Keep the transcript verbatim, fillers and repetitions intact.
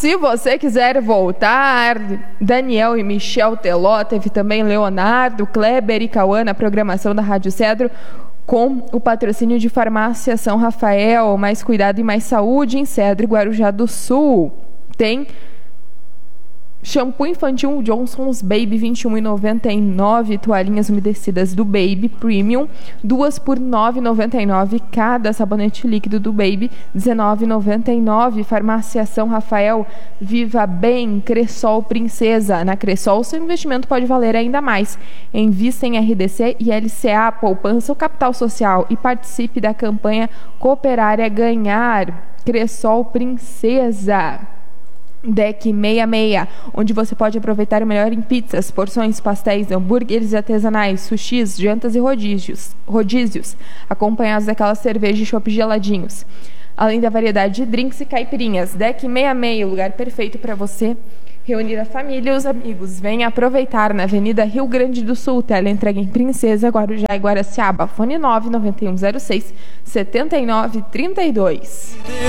Se você quiser voltar, Daniel e Michel Teló, teve também Leonardo, Kleber e Cauã na programação da Rádio Cedro, com o patrocínio de Farmácia São Rafael, mais cuidado e mais saúde em Cedro e Guarujá do Sul. Tem shampoo infantil Johnson's Baby vinte e um reais e noventa e nove centavos, toalhinhas umedecidas do Baby Premium, duas por nove reais e noventa e nove centavos cada, sabonete líquido do Baby dezenove reais e noventa e nove centavos. Farmácia São Rafael, Viva Bem, Cressol Princesa. Na Cressol, seu investimento pode valer ainda mais. Invista em R D C e L C A, poupança ou capital social, e participe da campanha Cooperar é Ganhar. Cressol Princesa. Deck sessenta e seis, onde você pode aproveitar o melhor em pizzas, porções, pastéis, hambúrgueres artesanais, sushis, jantas e rodízios, rodízios acompanhados daquela cerveja e chopp geladinhos. Além da variedade de drinks e caipirinhas. Deck sessenta e seis, o lugar perfeito para você reunir a família e os amigos. Venha aproveitar na Avenida Rio Grande do Sul. Tela entrega em Princesa, Guarujá e Guaraciaba. Fone nove nove um zero seis sete nove três dois.